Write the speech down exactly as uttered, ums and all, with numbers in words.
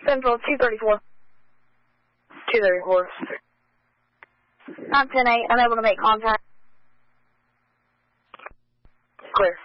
Central two thirty-four. two thirty-four. nine ten eight, unable to make contact. Clear.